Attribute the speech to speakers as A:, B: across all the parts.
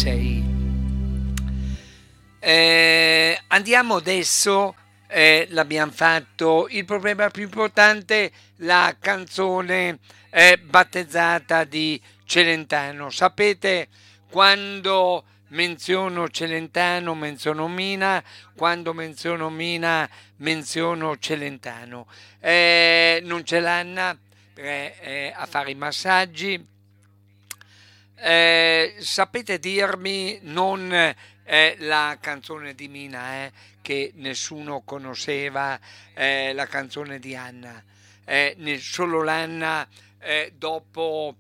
A: 2006. Andiamo adesso, l'abbiamo fatto, il problema più importante, la canzone battezzata di Celentano. Sapete, quando menziono Celentano menziono Mina, quando menziono Mina menziono Celentano. Non c'è l'Anna a fare i massaggi. Sapete dirmi, non la canzone di Mina, che nessuno conosceva, la canzone di Anna, solo l'Anna, dopo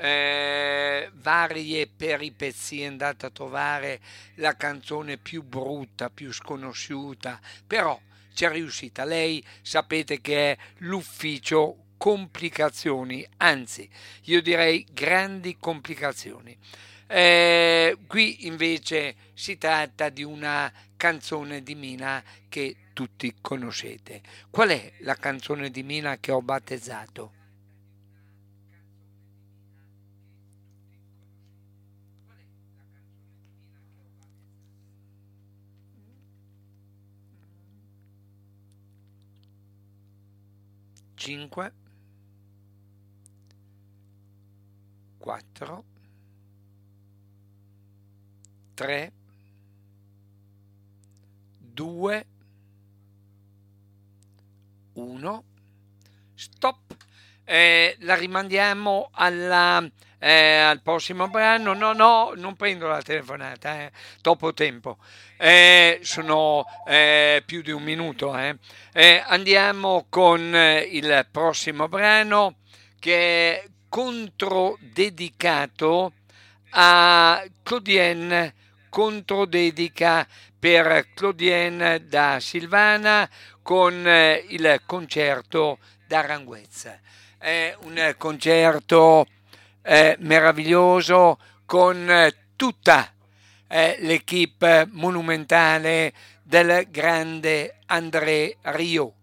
A: varie peripezie, è andata a trovare la canzone più brutta, più sconosciuta, però c'è riuscita. Lei sapete che è l'ufficio complicazioni, anzi io direi grandi complicazioni. Qui invece si tratta di una canzone di Mina che tutti conoscete. Qual è la canzone di Mina che ho battezzato? Cinque, 4, 3, 2, 1, stop. La rimandiamo al prossimo brano. No, non prendo la telefonata, troppo tempo. Sono più di un minuto. Andiamo con il prossimo brano, che è controdedicato a Claudine, controdedica per Claudine da Silvana, con il concerto d'Aranguez. È un concerto meraviglioso, con tutta l'equipe monumentale del grande André Rieu.